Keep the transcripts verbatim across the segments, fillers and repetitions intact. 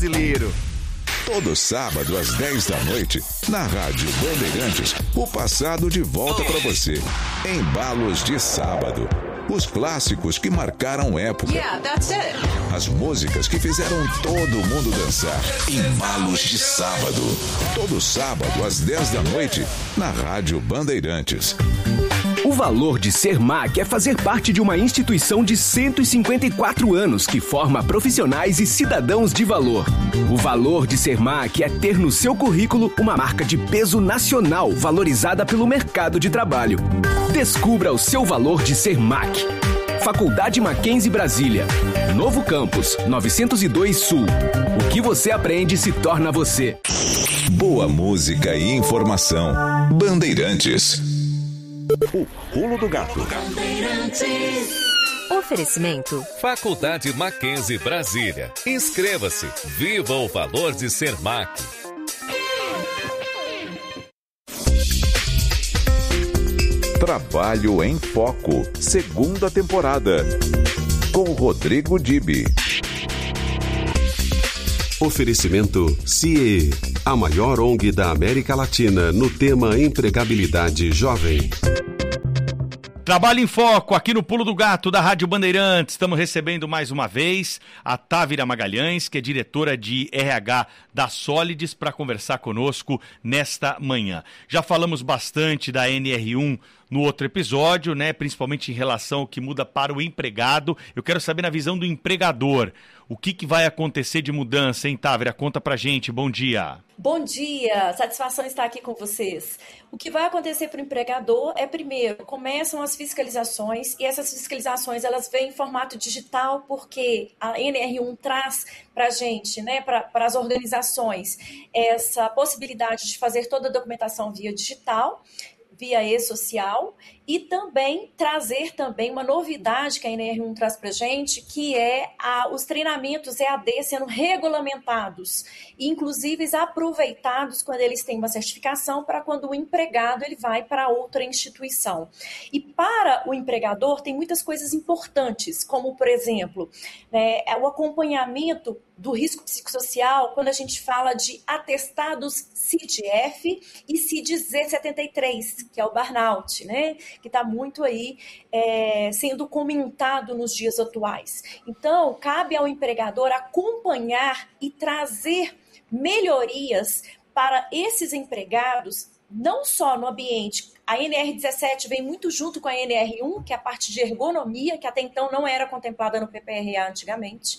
brasileiro. Todo sábado às dez da noite, na Rádio Bandeirantes, o passado de volta para você. Embalos de Sábado. Os clássicos que marcaram época. Yeah, that's it. As músicas que fizeram todo mundo dançar. Embalos de Sábado. Todo sábado às dez da noite, na Rádio Bandeirantes. O valor de ser M A C é fazer parte de uma instituição de cento e cinquenta e quatro anos que forma profissionais e cidadãos de valor. O valor de ser M A C é ter no seu currículo uma marca de peso nacional valorizada pelo mercado de trabalho. Descubra o seu valor de ser M A C. Faculdade Mackenzie Brasília. Novo Campus, novecentos e dois Sul. O que você aprende se torna você. Boa música e informação. Bandeirantes. O Pulo do Gato. Oferecimento. Faculdade Mackenzie Brasília. Inscreva-se. Viva o valor de ser M A C. Trabalho em Foco, segunda temporada. Com Rodrigo Dibi. Oferecimento C I E, a maior O N G da América Latina no tema empregabilidade jovem. Trabalho em Foco, aqui no Pulo do Gato da Rádio Bandeirantes. Estamos recebendo mais uma vez a Távira Magalhães, que é diretora de R H da Solides, para conversar conosco nesta manhã. Já falamos bastante da N R um no outro episódio, né? Principalmente em relação ao que muda para o empregado. Eu quero saber na visão do empregador. O que, que vai acontecer de mudança, hein, Távira? Conta pra gente. Bom dia. Bom dia, satisfação estar aqui com vocês. O que vai acontecer para o empregador é, primeiro, começam as fiscalizações, e essas fiscalizações elas vêm em formato digital, porque a N R um traz para a gente, né, para as organizações, essa possibilidade de fazer toda a documentação via digital, via e-social, e também trazer também uma novidade que a N R um traz para a gente, que é a, os treinamentos E A D sendo regulamentados, e inclusive aproveitados quando eles têm uma certificação para quando o empregado ele vai para outra instituição. E para o empregador tem muitas coisas importantes, como, por exemplo, né, o acompanhamento do risco psicossocial, quando a gente fala de atestados C I D F e C I D Z setenta e três, que é o burnout, né? Que está muito aí é, sendo comentado nos dias atuais. Então, cabe ao empregador acompanhar e trazer melhorias para esses empregados, não só no ambiente. A N R dezessete vem muito junto com a N R um, que é a parte de ergonomia, que até então não era contemplada no P P R A antigamente,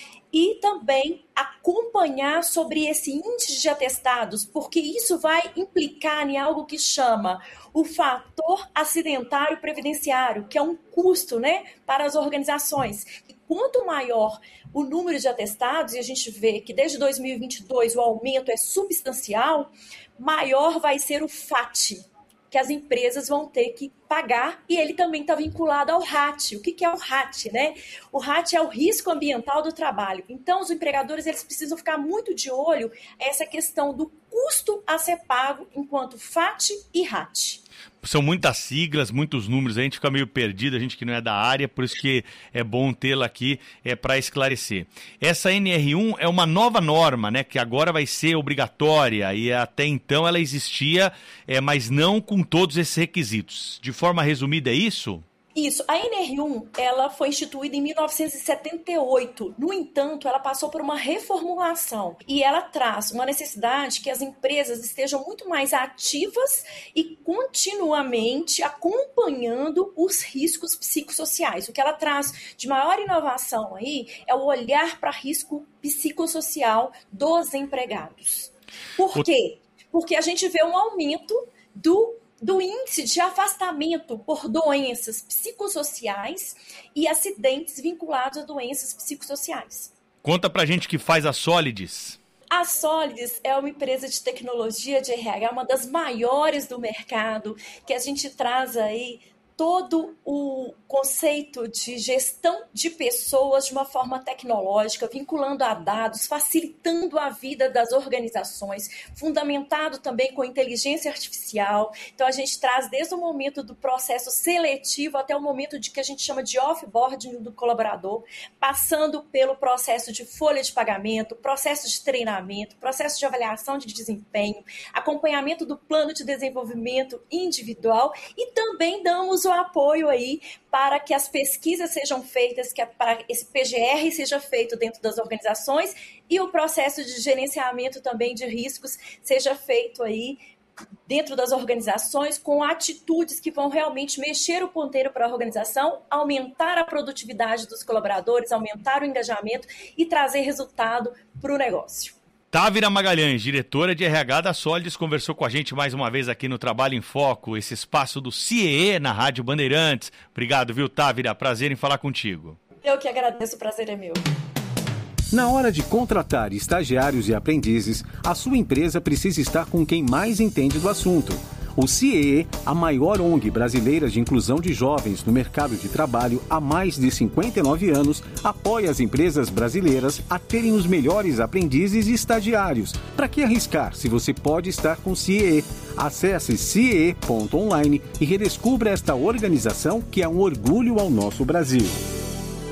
e também acompanhar sobre esse índice de atestados, porque isso vai implicar em algo que chama o fator acidentário previdenciário, que é um custo, né, para as organizações. E quanto maior o número de atestados, e a gente vê que desde dois mil e vinte e dois o aumento é substancial, maior vai ser o F A T, que as empresas vão ter que pagar, e ele também está vinculado ao R A T. O que, que é o R A T, né? O R A T é o risco ambiental do trabalho. Então, os empregadores eles precisam ficar muito de olho essa questão do custo a ser pago enquanto F A T e R A T. São muitas siglas, muitos números, a gente fica meio perdido, a gente que não é da área, por isso que é bom tê-la aqui é, para esclarecer. Essa N R um é uma nova norma, né, que agora vai ser obrigatória, e até então ela existia, é, mas não com todos esses requisitos. De forma resumida, é isso? Isso. A N R um ela foi instituída em mil novecentos e setenta e oito. No entanto, ela passou por uma reformulação e ela traz uma necessidade que as empresas estejam muito mais ativas e continuamente acompanhando os riscos psicossociais. O que ela traz de maior inovação aí é o olhar para risco psicossocial dos empregados. Por quê? Porque a gente vê um aumento do do índice de afastamento por doenças psicossociais e acidentes vinculados a doenças psicossociais. Conta pra gente que faz a Solides. A Solides é uma empresa de tecnologia de R H, uma das maiores do mercado, que a gente traz aí todo o conceito de gestão de pessoas de uma forma tecnológica, vinculando a dados, facilitando a vida das organizações, fundamentado também com inteligência artificial. Então, a gente traz desde o momento do processo seletivo até o momento de que a gente chama de offboarding do colaborador, passando pelo processo de folha de pagamento, processo de treinamento, processo de avaliação de desempenho, acompanhamento do plano de desenvolvimento individual e também damos o apoio aí para que as pesquisas sejam feitas, que para esse P G R seja feito dentro das organizações e o processo de gerenciamento também de riscos seja feito aí dentro das organizações com atitudes que vão realmente mexer o ponteiro para a organização, aumentar a produtividade dos colaboradores, aumentar o engajamento e trazer resultado para o negócio. Távira Magalhães, diretora de R H da Solides, conversou com a gente mais uma vez aqui no Trabalho em Foco, esse espaço do C I E na Rádio Bandeirantes. Obrigado, viu, Távira? Prazer em falar contigo. Eu que agradeço, o prazer é meu. Na hora de contratar estagiários e aprendizes, a sua empresa precisa estar com quem mais entende do assunto. O C I E, a maior O N G brasileira de inclusão de jovens no mercado de trabalho há mais de cinquenta e nove anos, apoia as empresas brasileiras a terem os melhores aprendizes e estagiários. Para que arriscar se você pode estar com o C I E? Acesse C I E ponto online e redescubra esta organização que é um orgulho ao nosso Brasil.